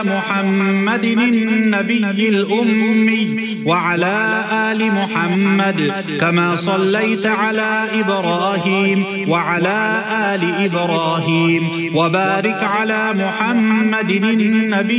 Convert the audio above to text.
محمد النبي الأمي وعلى آل محمد كما صليت على إبراهيم وعلى آل إبراهيم وبارك على محمد النبي